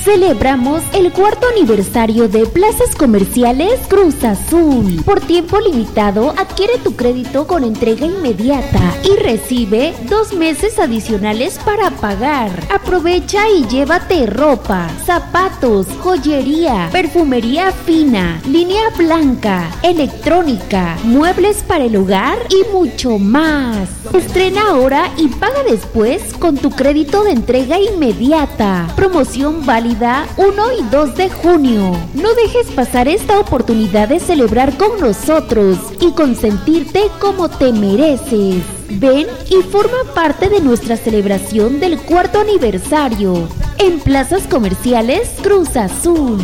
Celebramos el 4º aniversario de Plazas Comerciales Cruz Azul. Por tiempo limitado, adquiere tu crédito con entrega inmediata y recibe 2 meses adicionales para pagar. Aprovecha y llévate ropa, zapatos, joyería, perfumería fina, línea blanca, electrónica, muebles para el hogar y mucho más. Estrena ahora y paga después con tu crédito de entrega inmediata. Promoción válida 1 y 2 de junio. No dejes pasar esta oportunidad de celebrar con nosotros y consentirte como te mereces. Ven y forma parte de nuestra celebración del 4º aniversario en Plazas Comerciales Cruz Azul.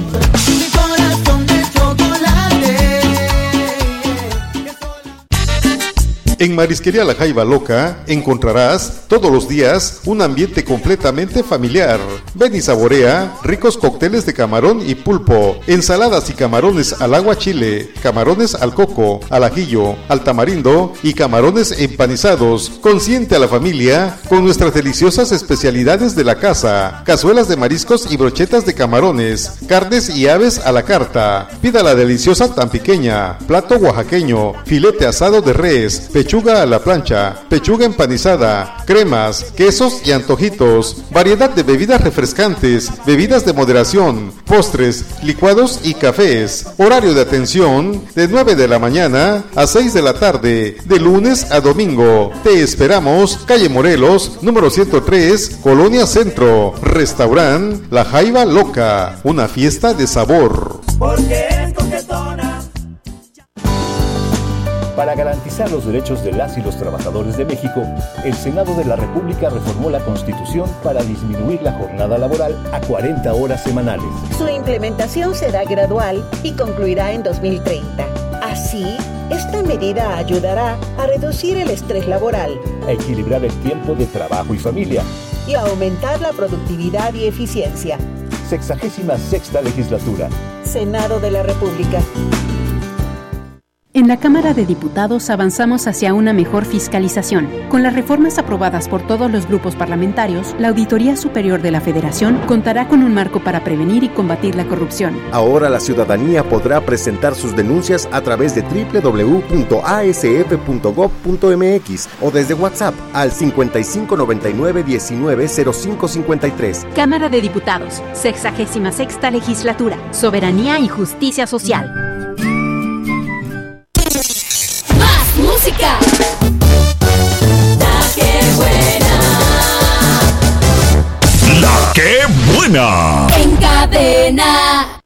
En Marisquería La Jaiba Loca encontrarás todos los días un ambiente completamente familiar. Ven y saborea ricos cócteles de camarón y pulpo, ensaladas y camarones al agua chile, camarones al coco, al ajillo, al tamarindo y camarones empanizados. Consiente a la familia con nuestras deliciosas especialidades de la casa, cazuelas de mariscos y brochetas de camarones, carnes y aves a la carta. Pida la deliciosa tampiqueña, plato oaxaqueño, filete asado de res, pechuga a la plancha, pechuga empanizada, cremas, quesos y antojitos, variedad de bebidas refrescantes, bebidas de moderación, postres, licuados y cafés. Horario de atención de 9 de la mañana a 6 de la tarde, de lunes a domingo. Te esperamos, calle Morelos, número 103, Colonia Centro. Restaurant La Jaiba Loca, una fiesta de sabor. Porque es coquetona. Para garantizar los derechos de las y los trabajadores de México, el Senado de la República reformó la Constitución para disminuir la jornada laboral a 40 horas semanales. Su implementación será gradual y concluirá en 2030. Así, esta medida ayudará a reducir el estrés laboral, a equilibrar el tiempo de trabajo y familia y a aumentar la productividad y eficiencia. 66ª Legislatura. Senado de la República. En la Cámara de Diputados avanzamos hacia una mejor fiscalización. Con las reformas aprobadas por todos los grupos parlamentarios, la Auditoría Superior de la Federación contará con un marco para prevenir y combatir la corrupción. Ahora la ciudadanía podrá presentar sus denuncias a través de www.asf.gov.mx o desde WhatsApp al 5599-190553. Cámara de Diputados, 66ª Legislatura, Soberanía y Justicia Social. Música. La que buena. La que buena. En cadena.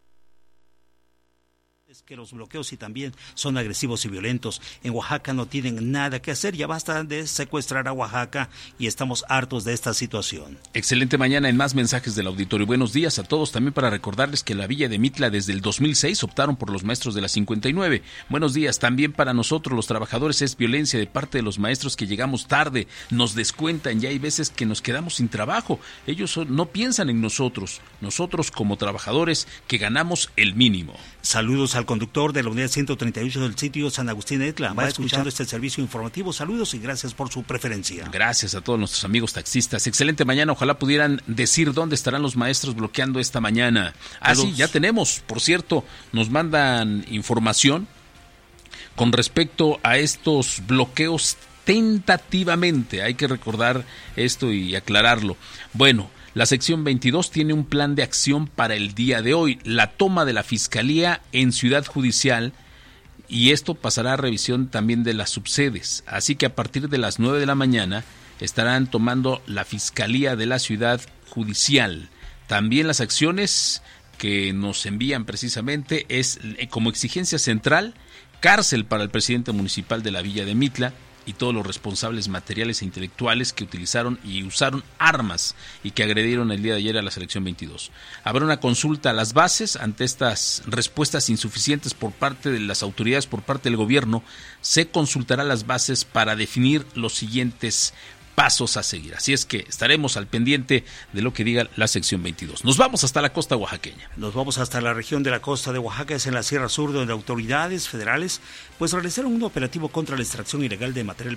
Que los bloqueos sí también son agresivos y violentos. En Oaxaca no tienen nada que hacer, ya basta de secuestrar a Oaxaca y estamos hartos de esta situación. Excelente mañana en más mensajes del auditorio. Buenos días a todos, también para recordarles que la Villa de Mitla desde el 2006 optaron por los maestros de la 59. Buenos días, también para nosotros los trabajadores es violencia de parte de los maestros que llegamos tarde, nos descuentan, ya hay veces que nos quedamos sin trabajo. Ellos no piensan en nosotros como trabajadores que ganamos el mínimo. Saludos al conductor de la unidad 138 del sitio San Agustín Etla. Va escuchando este servicio informativo. Saludos y gracias por su preferencia. Gracias a todos nuestros amigos taxistas. Excelente mañana. Ojalá pudieran decir dónde estarán los maestros bloqueando esta mañana. Sí, ya tenemos. Por cierto, nos mandan información con respecto a estos bloqueos tentativamente. Hay que recordar esto y aclararlo. Bueno, la sección 22 tiene un plan de acción para el día de hoy, la toma de la Fiscalía en Ciudad Judicial, y esto pasará a revisión también de las subsedes. Así que a partir de las 9 de la mañana estarán tomando la Fiscalía de la Ciudad Judicial. También las acciones que nos envían precisamente es como exigencia central, cárcel para el presidente municipal de la Villa de Mitla y todos los responsables materiales e intelectuales que utilizaron y usaron armas y que agredieron el día de ayer a la selección 22. Habrá una consulta a las bases ante estas respuestas insuficientes por parte de las autoridades, por parte del gobierno. Se consultará las bases para definir los siguientes pasos a seguir. Así es que estaremos al pendiente de lo que diga la sección 22. Nos vamos hasta la costa oaxaqueña. Nos vamos hasta la región de la costa de Oaxaca, es en la Sierra Sur, donde autoridades federales pues realizaron un operativo contra la extracción ilegal de material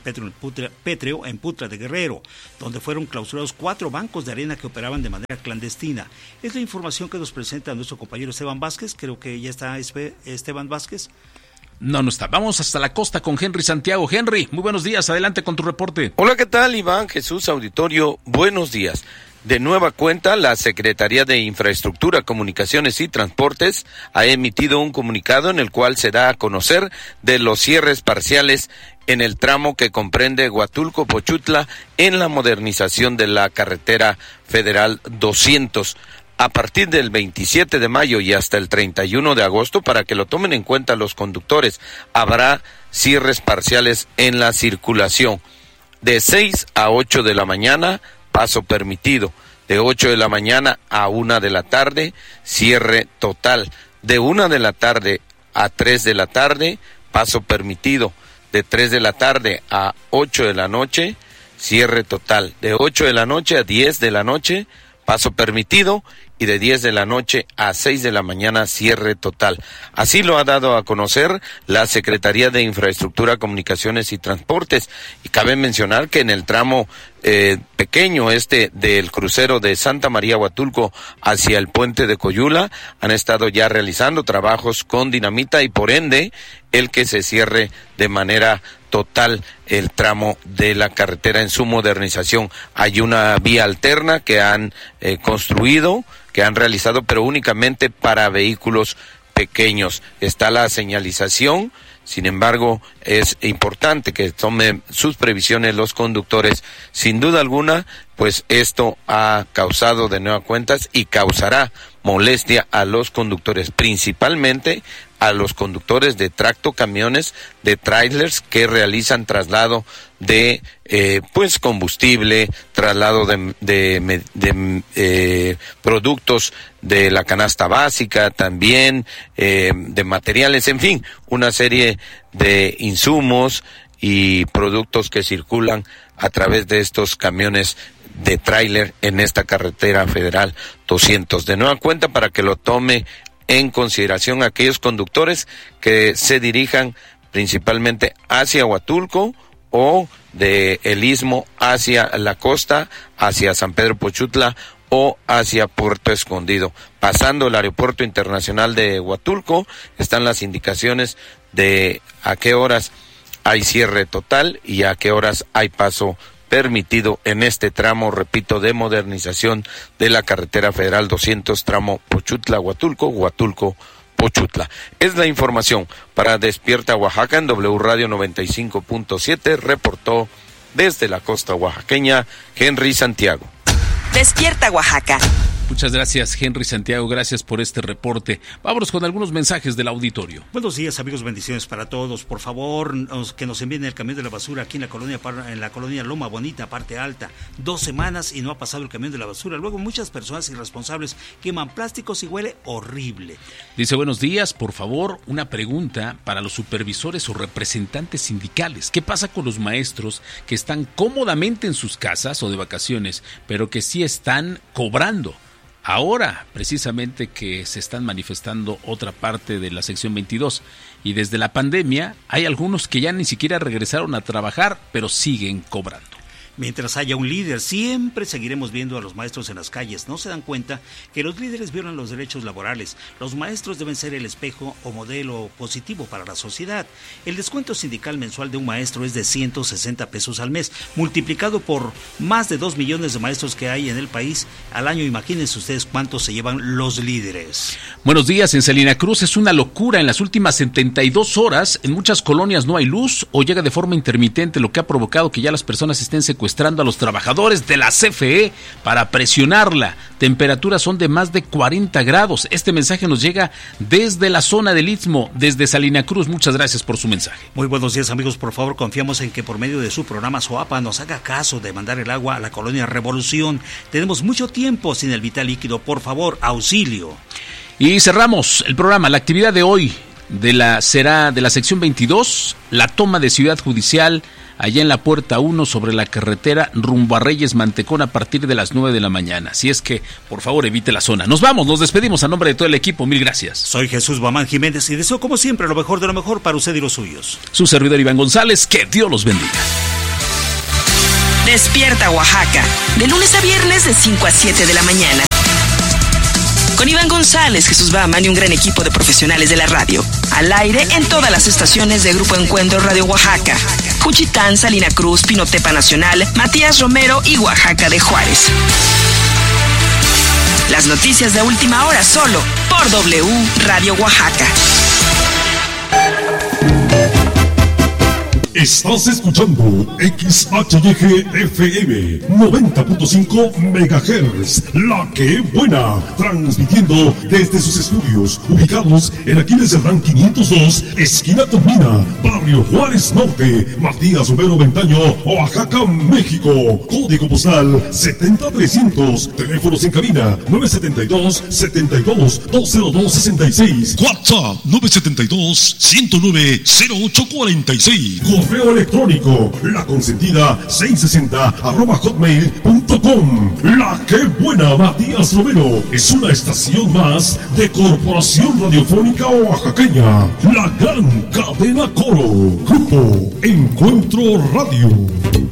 pétreo en Putla de Guerrero, donde fueron clausurados 4 bancos de arena que operaban de manera clandestina. Es la información que nos presenta nuestro compañero Esteban Vázquez. Creo que ya está Esteban Vázquez. No está. Vamos hasta la costa con Henry Santiago. Henry, muy buenos días. Adelante con tu reporte. Hola, ¿qué tal, Iván? Jesús, auditorio, buenos días. De nueva cuenta, la Secretaría de Infraestructura, Comunicaciones y Transportes ha emitido un comunicado en el cual se da a conocer de los cierres parciales en el tramo que comprende Huatulco-Pochutla en la modernización de la carretera federal 200. A partir del 27 de mayo y hasta el 31 de agosto, para que lo tomen en cuenta los conductores, habrá cierres parciales en la circulación. De 6 a 8 de la mañana, paso permitido. De 8 de la mañana a 1 de la tarde, cierre total. De 1 de la tarde a 3 de la tarde, paso permitido. De 3 de la tarde a 8 de la noche, cierre total. De 8 de la noche a 10 de la noche, paso permitido, y de 10 de la noche a 6 de la mañana, cierre total. Así lo ha dado a conocer la Secretaría de Infraestructura, Comunicaciones y Transportes. Y cabe mencionar que en el tramo pequeño del crucero de Santa María Huatulco hacia el puente de Coyula han estado ya realizando trabajos con dinamita y por ende el que se cierre de manera total el tramo de la carretera en su modernización. Hay una vía alterna que han construido, que han realizado, pero únicamente para vehículos pequeños. Está la señalización, sin embargo, es importante que tomen sus previsiones los conductores. Sin duda alguna, pues esto ha causado de nueva cuentas y causará molestia a los conductores, principalmente a los conductores de tractocamiones, de trailers que realizan traslado de combustible, traslado de productos de la canasta básica, también de materiales, en fin, una serie de insumos y productos que circulan a través de estos camiones de tráiler en esta carretera federal 200. De nueva cuenta, para que lo tome en consideración aquellos conductores que se dirijan principalmente hacia Huatulco o de el Istmo hacia la costa, hacia San Pedro Pochutla o hacia Puerto Escondido. Pasando el aeropuerto internacional de Huatulco, están las indicaciones de a qué horas hay cierre total y a qué horas hay paso permitido en este tramo, repito, de modernización de la carretera federal 200, tramo Pochutla-Huatulco, Huatulco-Pochutla. Es la información para Despierta Oaxaca en W Radio 95.7, reportó desde la costa oaxaqueña Henry Santiago. Despierta Oaxaca. Muchas gracias, Henry Santiago, gracias por este reporte. Vámonos con algunos mensajes del auditorio. Buenos días, amigos, bendiciones para todos. Por favor, que nos envíen el camión de la basura aquí en la colonia Loma Bonita, parte alta. 2 semanas y no ha pasado el camión de la basura. Luego muchas personas irresponsables queman plásticos y huele horrible. Dice, buenos días, por favor, una pregunta para los supervisores o representantes sindicales. ¿Qué pasa con los maestros que están cómodamente en sus casas o de vacaciones, pero que sí están cobrando? Ahora, precisamente, que se están manifestando otra parte de la sección 22 y desde la pandemia hay algunos que ya ni siquiera regresaron a trabajar, pero siguen cobrando. Mientras haya un líder, siempre seguiremos viendo a los maestros en las calles. ¿No se dan cuenta que los líderes violan los derechos laborales? Los maestros deben ser el espejo o modelo positivo para la sociedad. El descuento sindical mensual de un maestro es de 160 pesos al mes, multiplicado por más de 2 millones de maestros que hay en el país. Al año, imagínense ustedes cuántos se llevan los líderes. Buenos días, en Salina Cruz es una locura. En las últimas 72 horas, en muchas colonias no hay luz o llega de forma intermitente, lo que ha provocado que ya las personas estén secuestrando a los trabajadores de la CFE para presionarla. Temperaturas son de más de 40 grados. Este mensaje nos llega desde la zona del Istmo, desde Salina Cruz. Muchas gracias por su mensaje. Muy buenos días, amigos. Por favor, confiamos en que por medio de su programa SOAPA nos haga caso de mandar el agua a la colonia Revolución. Tenemos mucho tiempo sin el vital líquido. Por favor, auxilio. Y cerramos el programa. La actividad de hoy será de la sección 22, la toma de Ciudad Judicial allá en la Puerta 1 sobre la carretera rumbo a Reyes Mantecón a partir de las 9 de la mañana. Así es que, por favor, evite la zona. Nos vamos, nos despedimos a nombre de todo el equipo. Mil gracias. Soy Jesús Guamán Jiménez y deseo, como siempre, lo mejor de lo mejor para usted y los suyos. Su servidor Iván González, que Dios los bendiga. Despierta Oaxaca, de lunes a viernes de 5 a 7 de la mañana. Con Iván González, Jesús Bahaman y un gran equipo de profesionales de la radio. Al aire en todas las estaciones de Grupo Encuentro Radio Oaxaca. Juchitán, Salina Cruz, Pinotepa Nacional, Matías Romero y Oaxaca de Juárez. Las noticias de última hora solo por W Radio Oaxaca. Estás escuchando XHYG FM 90.5 MHz, La Que Buena, transmitiendo desde sus estudios ubicados en Aquiles Cerdán 502, esquina Tomina, Barrio Juárez Norte, Matías Romero Ventaño, Oaxaca, México. Código postal 70300, teléfonos en cabina 972-72-20266, WhatsApp 972-109-0846. Correo electrónico laconsentida660@hotmail.com. La Que Buena, Matías Romero, es una estación más de Corporación Radiofónica Oaxaqueña, la gran cadena Coro. Grupo Encuentro Radio.